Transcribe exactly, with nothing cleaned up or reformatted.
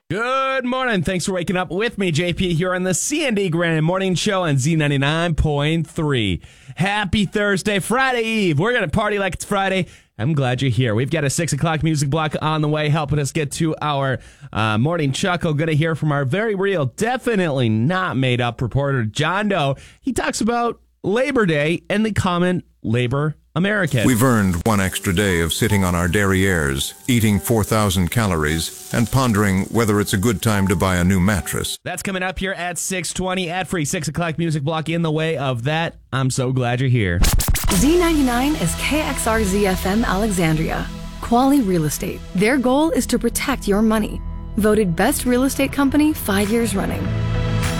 Good morning. Thanks for waking up with me, J P, here on the C and D Grand Morning Show on Z ninety-nine point three. Happy Thursday, Friday Eve. We're going to party like it's Friday. I'm glad you're here. We've got a six o'clock music block on the way, helping us get to our uh, morning chuckle. Going to hear from our very real, definitely not made up reporter, John Doe. He talks about Labor Day and the common labor American. We've earned one extra day of sitting on our derrieres, eating four thousand calories, and pondering whether it's a good time to buy a new mattress. That's coming up here at six twenty. Ad-free six o'clock music block in the way of that. I'm so glad you're here. Z ninety-nine is K X R Z F M Alexandria. Quality Real Estate. Their goal is to protect your money. Voted best real estate company five years running.